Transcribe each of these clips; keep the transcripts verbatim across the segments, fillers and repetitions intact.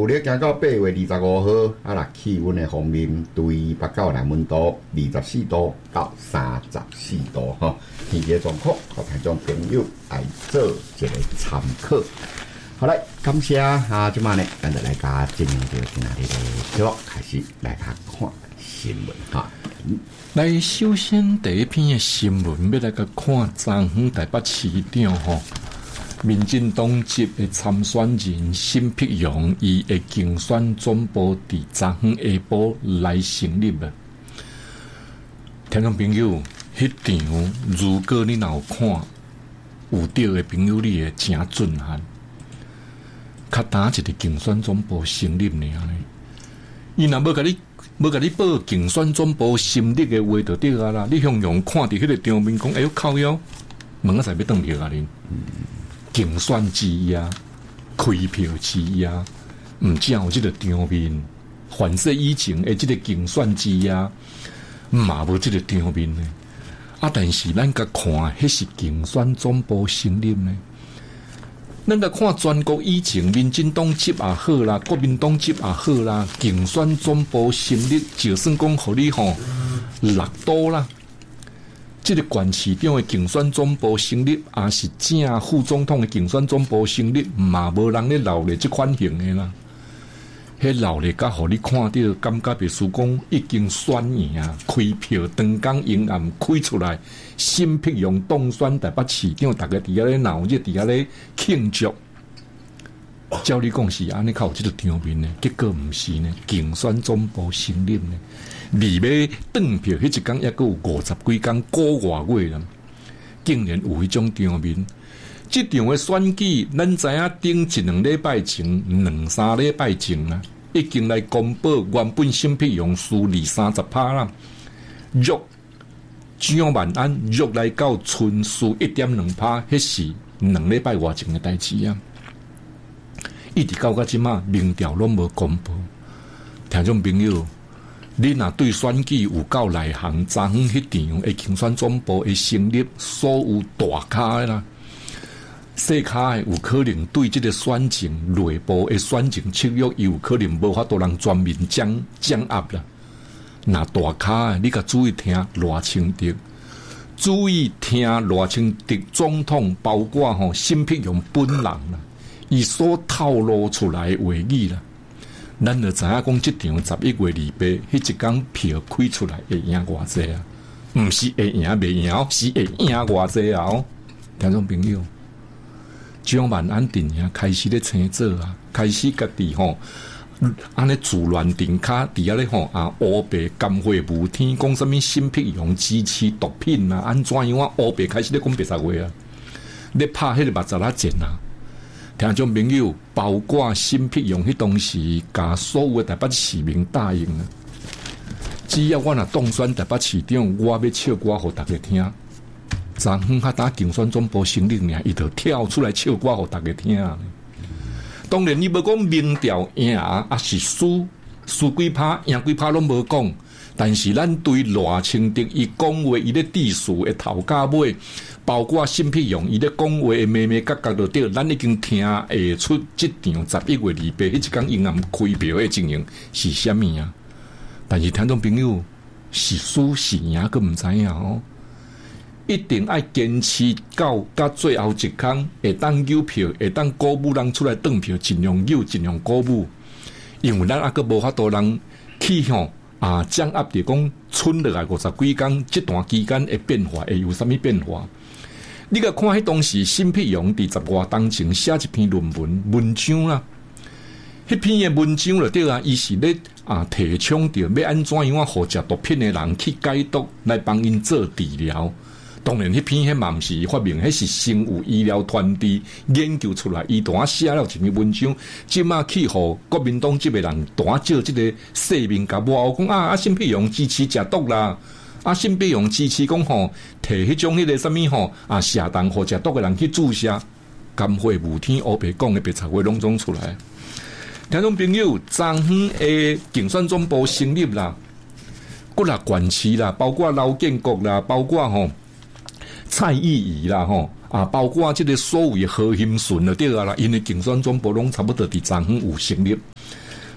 旧历行到八月二十五号，啊啦，气温的方面，对北到南温度二十四度到三十四度哈。天气状况，和听众朋友来做一个参考。好嘞，感谢啊！今晚呢，咱就来家进行这个今仔日的节目，开始来家看新闻哈。 来，首先第一篇的新闻要来甲看昨昏台北市长吼，民进党籍的参选人辛碧荣，伊的竞选总部伫昨昏下晡来成立了。听众朋友，迄场如果你若有看，有对的朋友，你会真震撼。较单一个竞选总部成立尔呢，伊若要甲你。要甲你报竞选总部成立的话就对啊啦！你向阳看伫迄个场面讲，哎呦靠腰，门仔要登票啊！恁竞选之夜、开票之夜，毋只有即个场面，凡是以前的即个竞选之夜，嘛无即个场面呢。啊，但是咱甲看，迄是竞选总部成立呢。咱甲看全国以前，民进党籍也好啦，国民党籍也好啦，竞选总部成立，就算讲互你吼六都啦，即、这个县市长的竞选总部成立，也是正副总统的竞选总部成立，嘛无人咧闹咧即款型的啦。迄闹咧甲互你看到，感觉别输讲已经选赢，开票当天阴暗开出来。辛碧荣当选台北市长，大家伫遐咧闹热，伫遐咧庆祝。照你讲是安尼，较有即个场面呢？结果毋是呢，竞选总部成立呢，离要登票迄一天，抑阁有五十几天，个外月啦，竟然有迄种场面。即场的选举，咱知影顶一两礼拜前、两三礼拜前啦，已經來公布原本辛碧榮輸二三十趴啦，弱蔣萬安弱來到剩輸一點兩趴，迄是兩禮拜外前嘅代志啊！一直到到即馬民調攏無公布，聽眾朋友，你若對選舉有夠內行，昨昏迄場嘅競選總部嘅成立，所有大咖啦。細卡有可能對這個選情內部的選情契約，有可能無法度人全面掌掌握啦。那大卡你甲注意聽賴清德，注意聽賴清德總統，包括吼辛碧榮本人啦，伊所透露出來的話語啦，咱就知影講即場十一月二八迄一天票開出來會贏偌濟啊？毋是會贏袂贏哦，是會贏偌濟啊！哦，聽眾朋友。蔣萬安陣呀，開始咧青做啊，開始家己吼，安尼自亂陣卡，佇遐咧吼啊，烏白甘花無天，講什麼辛碧榮支持毒品啊，安怎樣啊？烏白開始咧講白實話啊，咧拍迄個目十仔箭啊！聽眾朋友，包括辛碧榮迄當時，甲所有嘅台北市民答應啊，只要我若當選台北市長，我要唱歌互大家聽。昨昏較打競選總部成立呢，伊就跳出來唱歌互大家聽。當然，你無講民調贏啊，是輸輸幾趴，贏幾趴攏無講。但是咱對賴清德伊講話，伊咧致辭的頭家尾，包括辛碧榮伊咧講話的眉眉角角就對，咱已經聽會出即場十一月二八迄一天陰暗開票的情形是啥物啊？但是聽眾朋友是輸是贏，佫毋知影哦。一定要堅持到到最後一空，會當有票，會當鼓舞人出來登票，盡量有，盡量鼓舞。因為咱還閣無法度人去吼啊，掌握着講剩落來五十幾天，這段期間的變化會有啥物變化？你甲看迄當時辛碧榮佇十外當前寫一篇論文文章啦，迄篇嘅文章就對啊，伊是咧啊提倡着要安怎樣啊，互食毒品的人去解毒，來幫因做治療。當然，迄篇迄嘛毋是發明，迄是生物醫療團隊研究出來。伊當寫了一篇文章，即馬去互國民黨即個人當照即個世面甲抹黑，講啊啊，辛碧榮支持食毒啦，啊辛碧榮支持講吼，摕迄種迄個啥物吼啊，下當互食毒嘅人去注射，甘花無天烏白講嘅白賊話攏總出來。聽眾朋友，昨昏誒競選總部成立啦，各啦縣市啦，包括勞建國啦，包括吼。蔡意儀啦，吼啊，包括即個所謂何興順就對啊啦，因為競選總部攏差不多佇昨昏有成立。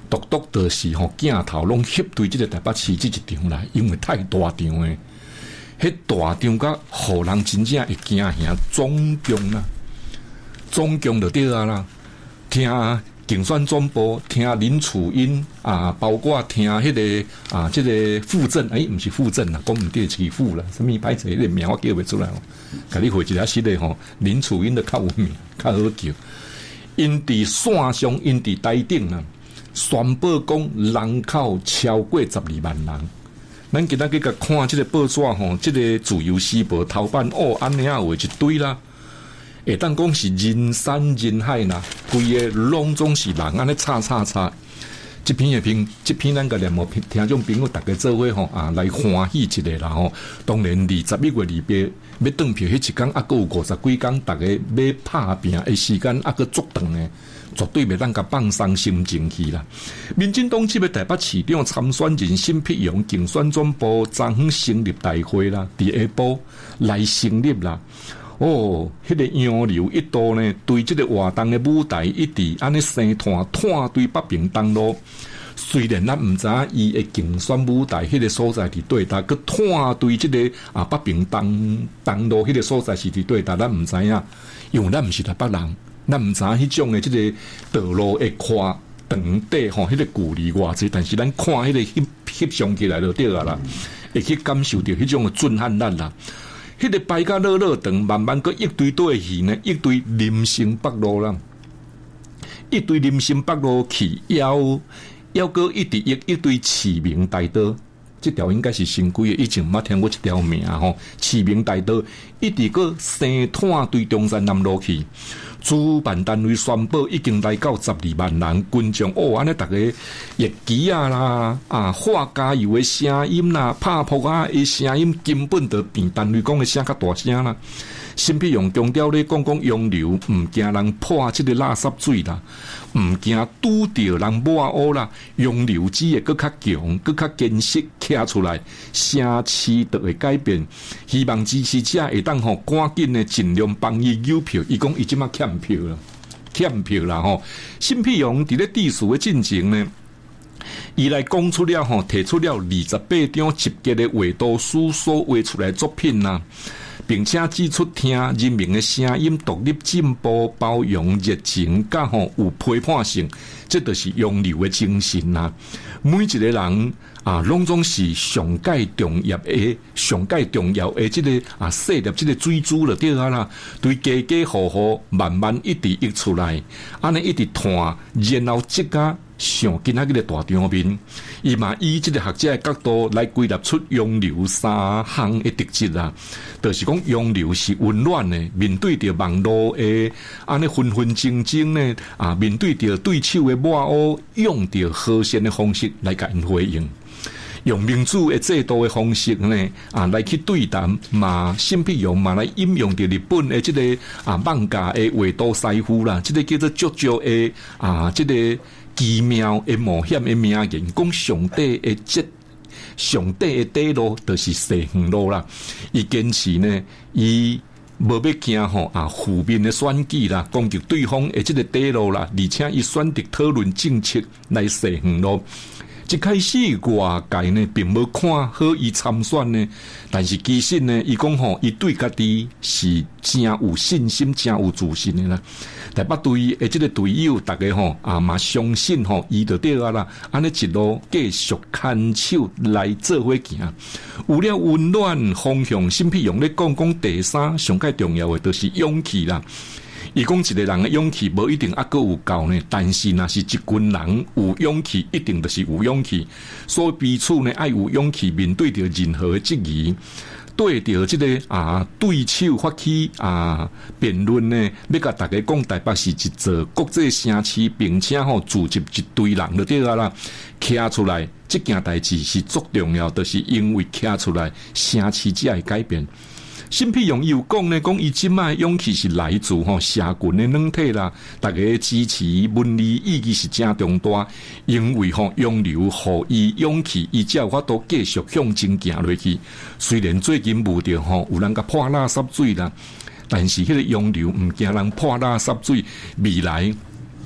独独就是吼镜头拢翕对即个台北市即一场来，因为太大场诶，迄大场甲互人真正会惊吓，总共啦，总共就对啊啦，听竞选总部，听林楚英啊，包括听迄、那个啊，即、这个副镇，诶、欸，毋是副镇啦，讲毋对是副啦，什么歹势迄个名我叫袂出来哦，甲你回一下实个吼，林楚英的较有名，较好叫。因伫线上，因伫台顶啊，宣布讲人口超过十二万人。咱今仔日甲看即个报纸吼，即、这个自由时报头版哦，安尼啊话一堆啦。会当讲是人山人海啦，规个拢总是人安尼叉叉叉。这篇的评，这篇咱个连无听众朋友大家做伙吼啊来欢喜一下啦吼。当然，二十一月里边要转票迄一天，啊，还有五十几天，大家要拍拼的时间，啊，个足长的，绝对袂当甲放松心情去啦。民进党这个台北市长参选人沈碧荣竞选总部昨昏成立大会啦，伫下晡来成立啦。哦，迄、那个洋流一度呢，对这个活动的舞台一直安尼生团团对北平东路。虽然咱毋知影伊的竞选舞台迄个所在伫对搭，佮团对这个啊北平东东路迄个所在是伫对搭，咱毋知影，因为咱毋是台北人，咱毋知影迄种的这个道路会跨长短吼，迄、那个距离偌济，但是咱看迄个翕翕相起来就对啊啦，会去感受到迄種的震撼力啦。迄、那個排甲落落長，慢慢個一堆堆去呢，一堆林森北路啦，一堆林森北路去，要要個一直一一堆市民大道，這條應該是新規的，以前捌聽過一條名吼，市民大道一直個生團對中山南路去。主辦單位宣布已經來到十二萬人，群眾哦，安尼大家熱機啊啦，啊化加油的聲音啦，拍扑啊的聲音，根本就比單位講的聲較大聲啦。沈碧榮強調咧，講講洋流唔驚人破這個垃圾水啦，唔驚拄到人抹污啦，洋流只會更較強、更較堅實徛出來，城市就會改變。希望支持者會當吼趕緊的盡量幫伊郵票，伊講伊即馬欠票啦，欠票啦吼。沈碧榮佇咧地數嘅進程呢，伊來講出了吼，提出了二十八張集結的畫圖書所畫出來的作品啦。並且指出，聽人民的聲音，獨立進步、包容、熱情，甲吼有批判性，這就是洋流的精神啦。每一個人啊，攏總是上界重要的、上界重要的這個啊，設立這個水珠就對啊啦，對家家戶戶慢慢一直溢出來，安尼一直傳，然後即個上今仔日嘅大場面，伊嘛以即個學者嘅角度來歸納出洋流三項嘅特質啦，就是講洋流是溫暖嘅，面對着網絡嘅安尼紛紛爭爭呢，啊面對着對手嘅抹污，用着和善嘅方式來甲因回應。用民主的制度的方式呢，啊來去對談嘛，沈碧榮嘛來引用着日本的這個啊漫畫的畫圖師傅啦，這個叫做足足的啊，這個奇妙的冒險的名言，講上帝的這上帝的底路就是西園路啦。伊堅持呢，伊無要驚吼啊負面的選舉啦，攻擊對方的這個底路啦，而且伊選擇討論政策來西園路。一開始外界呢並無看好伊參選呢，但是其實呢，伊講吼，伊對家己是真有信心、真有自信的啦。台北隊誒，即個隊友大家吼啊嘛相信吼，伊就對啊啦，安尼一路繼續牽手來做伙行。有了溫暖方向，沈碧榮咧講講第三上較重要的就是勇氣啦。伊講一個人的勇氣無一定還閣有夠呢，但是若是一群人有勇氣，一定就是有勇氣。所以彼此呢，愛有勇氣面對着任何的質疑，對着這個啊對手發起啊辯論呢，要甲大家講台北是一座國際城市，並且吼組織一堆人就對啊啦，徛出來，這件代志是足重要，就是因為徛出來，城市才會改變。沈碧榮又講呢，講伊即賣勇氣是來自吼社群的軟體啦，大家支持文理意義是真重大，因為吼洋流互伊勇氣，伊才有法度繼續向前行落去。雖然最近無着吼有人甲潑垃圾水啦，但是迄個洋流毋驚人潑垃圾水，未來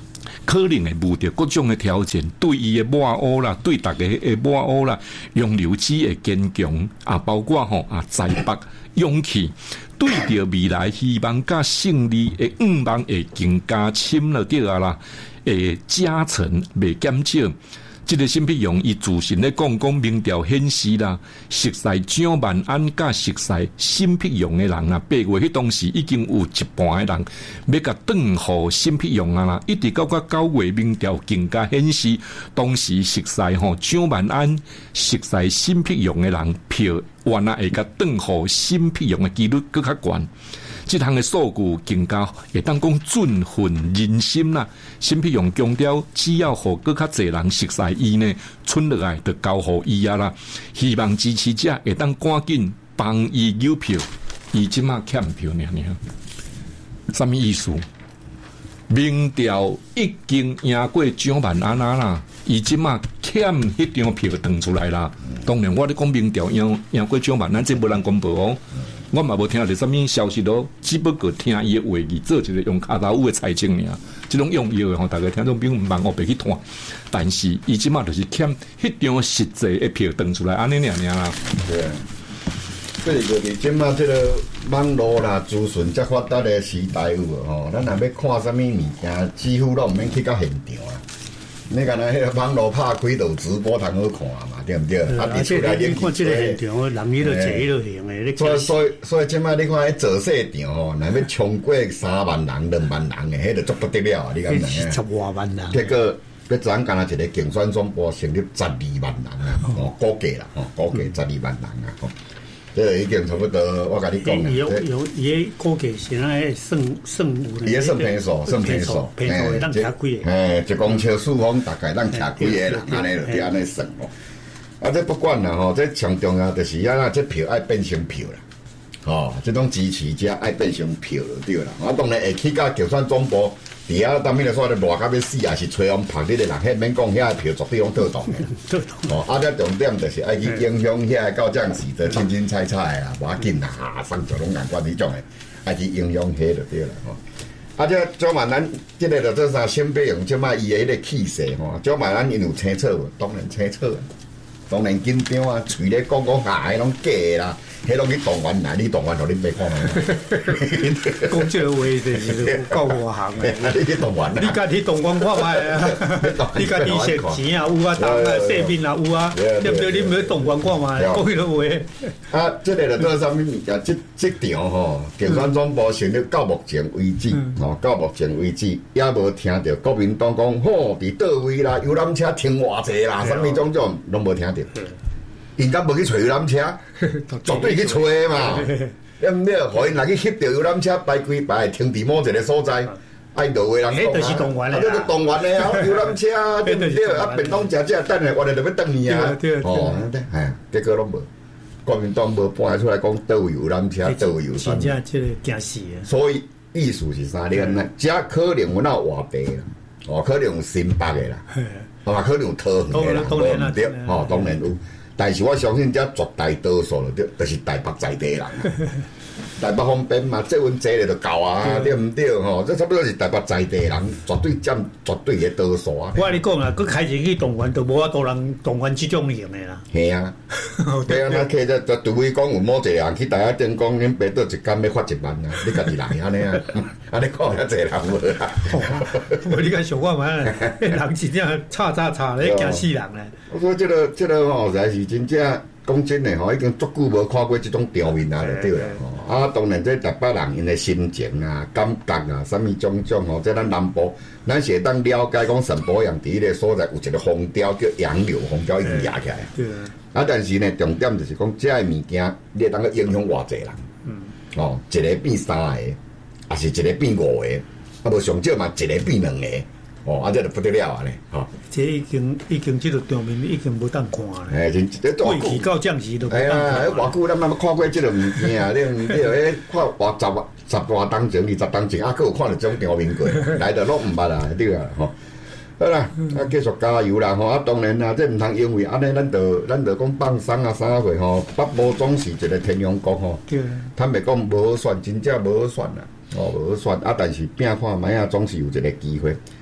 可能会遇到各种的挑战，对伊的抹乌啦，对大家的抹乌啦，用流子的坚强啊，包括吼啊财帛勇气，对着未来希望甲胜利的愿望会更加深了对啊啦，会加成未减少。这个辛碧荣伊自信咧讲讲民调显示啦，熟悉蒋万安甲熟悉辛碧荣的人啊，八月迄当时已经有一半的人要甲转互辛碧荣啊啦，一直到到九月民调更加显示，当时熟悉吼蒋万安、熟悉辛碧荣的人票，原来会甲转互辛碧荣的几率更较悬。这项的数据更加会当讲振奋人心啦。辛碧荣强调，只要互更较侪人熟悉伊呢，剩落来就交互伊啊啦。希望支持者会当赶紧帮伊邮票，伊即马欠票尔尔。什么意思？民调已经赢过蒋万安啊啦，伊即马欠迄张票腾出来啦。当然，我咧讲民调赢赢过蒋万安，这无人公布哦。我嘛无听到什么消息咯，只不过听伊的话语，做一个用卡达乌的财政尔，这种用药的吼，大家听众朋友唔茫我别去看，但是伊即马就是欠迄张实际的票登出来，安尼尔尔啦。 对，所以就是即马这个网络啦、资讯遮发达的时代有无吼？咱若要看什么物件，几乎都毋免去到现场啊。你敢若迄个网络拍开就直播通好看嘛，对毋对？ 啊，而且你看这个现场，人伊都坐迄落行诶。 所以所以所以，即摆你看迄造势场吼，若要冲过三万人、两万人诶，迄就足不得了啊！你敢知影？ 十外万人。 结果，要昨昏干那一个竞选总部成立十二万人啊！哦，估计啦，哦，估计十二万人啊！哦，这已经差不多，我甲你讲啦。 有有伊估计现在算算有。 伊算平数，算平数， 平数会当徛几个？ 诶，一公车数方大概当徛几个人，安尼就安尼算哦。啊，这不管啦吼，这上重要就是啊，这票爱变成票啦，哦，这种支持者爱变成票就对啦。我当然会去到竞选总部，底下当面来说咧热到要死，也是吹风拍你的人，迄免讲遐票绝对用倒动的。哦，啊，这重点就是爱去影响遐到将士的清清彩彩啦，无要紧啦，上就拢眼光迄种的，爱去影响迄就对啦吼。啊，这蒋万安，这个就做啥？先别用即摆伊的迄个气势吼，蒋万安因有清楚无？当然清楚。当然紧张啊，嘴咧讲讲下，迄拢假啦，迄拢去动员啦，你动员互恁袂看嘛？ 讲这个话就是够外行诶。 你去动员啦， 你家己动员看卖啊？你家己赚钱啊有啊，当啊税面啊有啊，对不对？你唔要动员看卖，讲迄个话。啊，这个就做啥物物件？这这场吼，竞选总部成立到目前为止，吼，到目前为止也无听到国民党讲吼，伫倒位啦，游览车停偌济啦，啥物种种拢无听到。因敢无去找游览车，绝对去找嘛，对毋对？互因来去翕到游览车排开排停伫某一个所在，爱落位人讲啊，就是动员的，啊，就是动员的啊，游览车啊，对毋对？啊，便当食食等下，我哋就要等伊啊，哦，哎，结果拢无，国民党无搬出来讲倒位游览车，倒位游山， 真正即个惊死啊！ 所以意思是啥？你看，遮可能有那话题啦，哦，可能有新北的啦，啊，可能有桃园的啦，无毋对，哦，当然有。但是我相信，这绝大多数就就是台北在地人，台北方便嘛，这阮坐咧就够啊，对毋对吼？这差不多是台北在地人，绝对占绝对的多数啊。 我跟你讲啦，佮开始去动员，就无法度人动员即种型的啦。 系啊，对啊，那客就除非讲有某一个人去台下顶讲，恁爸倒一工要发一万啊，你家己来安尼啊，安尼讲遐济人无啦。 无你敢想看嘛？人真正吵吵吵咧，惊死人咧。 我说这个这个吼，实在是真正讲真诶吼，已经足久无看过这种场面啊，就对啦。啊，当然这台北人因诶心情啊、感觉啊，什么种种吼，这咱南部咱是会当了解讲陈柏阳伫迄个所在有一个风潮叫洋流风潮已经压起来。对啊。啊，但是呢，重点就是讲这个物件，你会当去影响偌济人。嗯。哦，一个变三个，也是一个变五个，啊，无上少嘛，一个变两个。哦，啊，这就不得了啊咧，吼！ 这已经已经这个场面已经无当看咧。 哎，真贵气到降时都。 哎呀，偌久咱嘛看过这个物件啊，你你迄看偌十十偌当前、二十当前，啊，佫有看到这种场面过，来得拢毋捌啊，对啊，吼。好啦，啊，继续加油啦，吼！啊，当然啦，这毋通因为安尼，咱就咱就讲放松啊，啥货吼？北部总是一个天龙国吼，坦白讲无好选，真正无好选啦，哦，无好选啊，但是拼看卖啊，总是有一个机会。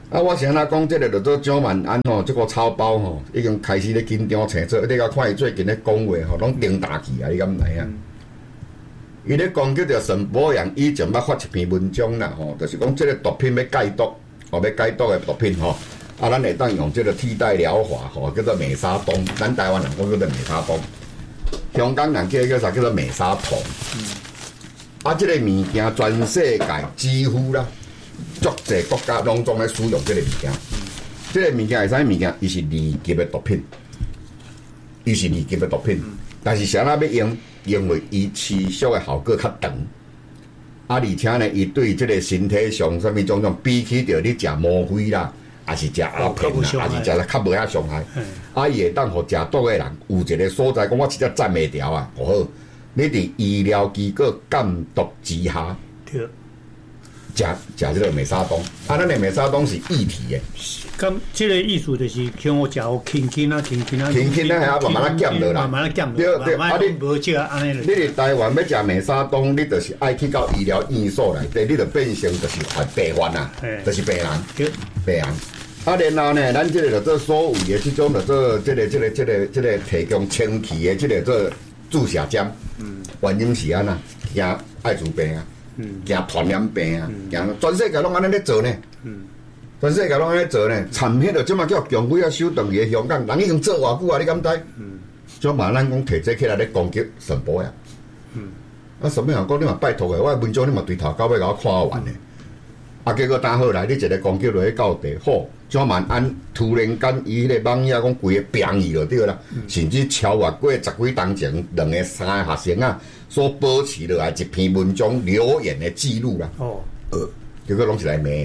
啊，我是安那讲，即个就做蒋万安吼，即个草包吼，已经开始咧紧张找做。你甲看伊最近咧讲话吼，拢顶大去啊！你敢毋知啊？伊咧攻击着沈博阳，以前捌发一篇文章啦吼，就是讲即个毒品要戒毒，吼要戒毒的毒品吼，啊，咱会当用即个替代疗法吼，叫做美沙酮，咱台湾人讲叫做美沙酮，香港人叫叫啥叫做美沙酮。啊，即、这个物件全世界几乎啦。足济国家拢总咧使用即个物件，即、这个物件係啥物件？伊是二級的毒品，伊是二級的毒品。但是啥啦要用？因為伊持續的效果較長，啊，而且呢，伊對即個身體上啥物種種，比起着你食魔鬼啦，還是食鴉片啦，還是食咧較無遐傷害。啊，伊會當互食毒的人有一個所在，講我直接斬袂掉啊！哦好，你佇醫療機構監督之下。食食即個美沙酮，啊，咱的美沙酮是液體的。 咁即個意思就是像我食有輕輕啊、輕輕啊、 輕輕啊，係啊，慢慢啊減落啦， 慢慢啊減落。 對對，啊你無食安尼。 你哋台灣要食美沙酮，你就是愛去到醫療院所內底，你就變成就是病患啊，就是病人，病人。啊，然後呢，咱即個就做所謂的即種就做即個即個即個即個提供清氣的即個做注射針，原因是安那驚艾滋病啊。驚傳染病啊！驚全世界攏安尼咧做呢，全世界攏安尼做呢。產品就即馬叫強鬼啊，手斷去香港，人已經做偌久啊！你敢知？所以嘛，咱講提這起來咧攻擊沈博陽。啊，沈博陽講你嘛拜託嘅，我文章你嘛對頭到尾甲我看完嘅。啊，結果打後來你一個攻擊落去到地，好，蔣萬安突然間伊迄個網頁講規個病去就對啦，甚至超越過十幾當前兩個三個學生啊。所保持落來一篇文章留言的記錄啦。哦，呃，結果攏是來罵，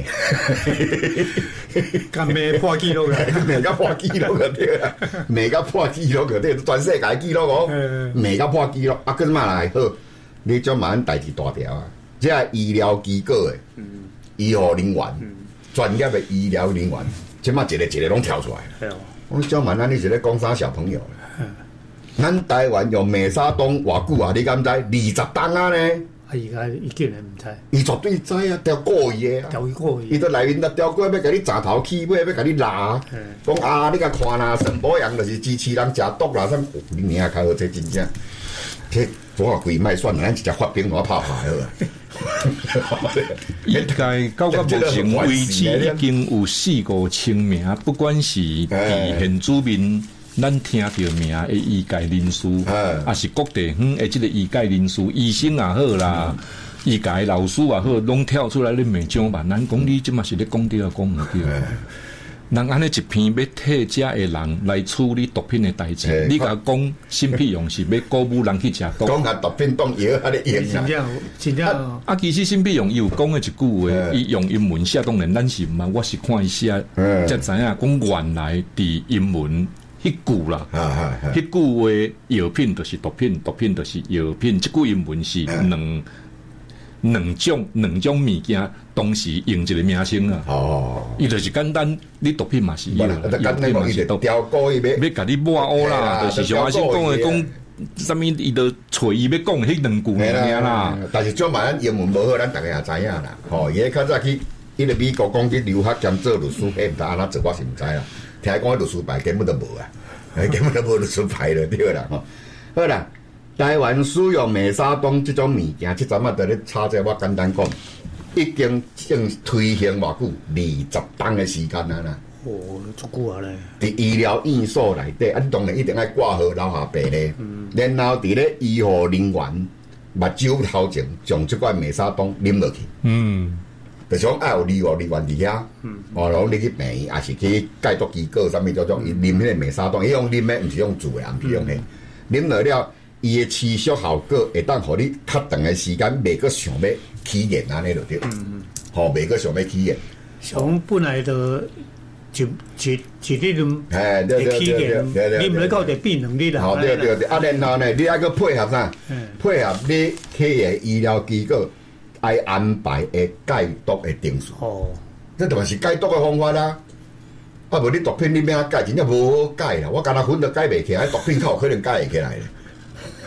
干罵破紀錄啦， 罵甲破紀錄個對啦，罵甲破紀錄個對，全世界紀錄哦，罵甲破紀錄，啊，佮嘛來好，你將萬安代誌大條啊，即係醫療機構的醫護人員，專業的醫療人員，即馬一個一個攏跳出來。我將萬安你是咧講啥小朋友？咱台灣用美沙酮偌久啊？你敢知？二十檔啊呢？ 啊，而家伊竟然唔知？ 伊絕對知啊，調過伊的啊， 調過伊。 伊在內面搭調過，要甲你查頭起尾，要甲你拉。講啊，你甲看啦，沈博陽就是支持人食毒啦，啥？你名較好，這真正。這左下規賣算，咱直接發兵我拍牌好啊。 應該到到目前為止已經有四五千名，不管是佇現主面。咱聽到名的醫界人士，也是各地方的即個醫界人士，醫生也好啦，醫界老師也好，攏跳出來咧罵蔣萬安，講你即嘛是咧講對啊，講唔對。人安尼一篇要替遮的人來處理毒品的代志，你甲講新辟用是要鼓舞人去食毒， 講下毒品當藥啊咧用真正真正。啊， 其實新辟用伊有講的一句話，伊用英文寫，當然咱是毋捌，我是看伊寫，才知影講原來佇英文。迄句啦，迄句話藥品就是毒品，毒品就是藥品。即句英文是兩兩種兩種物件同時用一個名稱啊。哦，伊就是簡單，你毒品嘛是藥，藥品嘛是毒。 調過伊要要甲你抹黑啦，就是像阿先講的講，啥物伊就隨伊要講迄兩句物件啦。 但是將來咱英文無好，咱大家也知影啦。吼，伊較早去迄個美國講去留學兼做律師，迄毋知安怎做，我是毋知啦。聽講律師牌根本都無啊，根本都無律師牌就對啦吼。好啦，台灣使用美沙酮這種物件，即陣仔在咧查者，我簡單講，已經正推行偌久，二十檔嘅時間啊啦。 哦，足久啊咧！ 佇醫療院所內底，啊，當然一定愛掛號留下病咧。嗯、然後佇咧醫護人員目睭頭前，將即款美沙酮啉落去。嗯。就是講愛有醫護人員佇遐，哦，然後你去病院，也是去戒毒機構，啥物種種，伊啉迄個美沙酮，伊用啉的，毋是用煮的，毋是用迄。啉落了，伊的持續效果會當互你較長的時間，袂閣想要起驗安尼就對。嗯吼，袂閣想要起驗。 從本來就一一一日就會起驗，你毋是到就變兩日啦。 吼，對對對，啊，然後呢，你還閣配合啥？配合你去個醫療機構。愛安排的戒毒的定數，哦，這當然是戒毒的方法啦。啊，無你毒品你咩戒，真正無好戒啦。我敢若薰都戒袂起來，毒品較有可能戒會起來咧。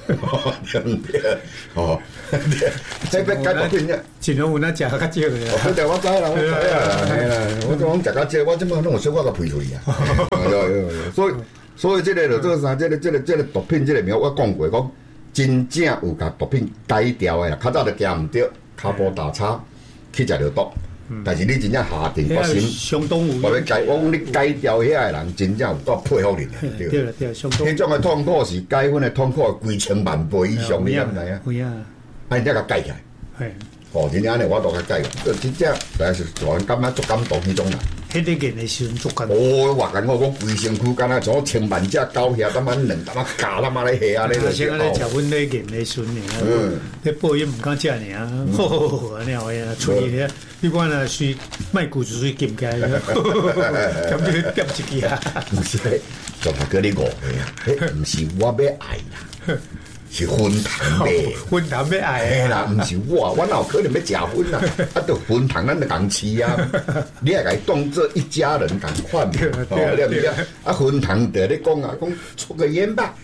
对不对？哦，这边解毒品呢， 尽量有那食较少的。 我对我知啦，我知啦，系啦，我讲食较少，我即摆拢有小可个配出去啊。所以，所以这个就做啥？这个、这个、这个毒品，这个名我讲过，讲真正有甲毒品改掉的啦，较早就惊唔着，骹步打叉去食着毒。但是你真正下定决心， 相当有。 我要改，我讲你改掉遐个人，真正有够佩服你。 对对对，相当。 迄种的痛苦是改分的痛苦，几千万倍以上，你敢知啊？ 会啊， 啊，你才甲改起来。 系。 哦，真正安尼我都甲改个，真正但是做人感觉足感动迄种人。 迄个人的时阵足感动。哦，我讲我讲规身躯敢若像千万只狗遐，他妈两他妈加他妈咧下啊！ 咧先安尼食阮咧人的时阵嗯，咧报应唔敢食尔，吼，安尼好呀，喙咧，你看啊，水卖骨子水金起来，咁你掂一支啊？ 唔是，就係嗰啲誤會啊！誒，唔是我要愛啦。是分糖呗， 分糖要愛啦，唔是我，我哪有可能要食分啊？啊，都分糖，咱就共吃啊！你也甲當做一家人共款，對對對。啊，分糖就咧講啊，講抽個煙吧，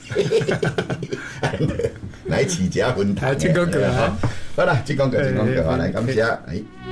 來試一下分糖。 真講過啊！ 好啦，真講過，真講過，來感謝，哎。